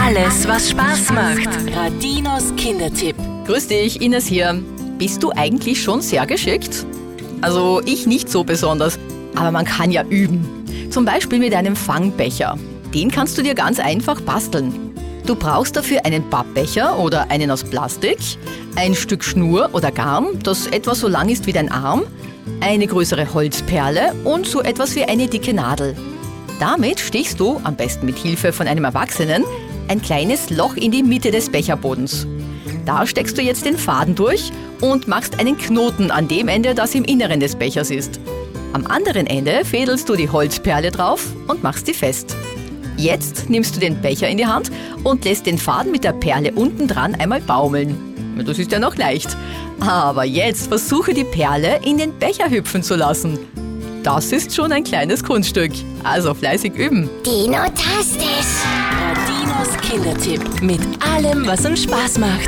Alles, was Spaß macht. Radinos Kindertipp. Grüß dich, Ines hier. Bist du eigentlich schon sehr geschickt? Also ich nicht so besonders, aber man kann ja üben. Zum Beispiel mit einem Fangbecher. Den kannst du dir ganz einfach basteln. Du brauchst dafür einen Pappbecher oder einen aus Plastik, ein Stück Schnur oder Garn, das etwa so lang ist wie dein Arm, eine größere Holzperle und so etwas wie eine dicke Nadel. Damit stichst du, am besten mit Hilfe von einem Erwachsenen, ein kleines Loch in die Mitte des Becherbodens. Da steckst du jetzt den Faden durch und machst einen Knoten an dem Ende, das im Inneren des Bechers ist. Am anderen Ende fädelst du die Holzperle drauf und machst sie fest. Jetzt nimmst du den Becher in die Hand und lässt den Faden mit der Perle unten dran einmal baumeln. Das ist ja noch leicht. Aber jetzt versuche die Perle in den Becher hüpfen zu lassen. Das ist schon ein kleines Kunststück. Also fleißig üben. Dino-tastisch. Radinos Kindertipp. Mit allem, was uns Spaß macht.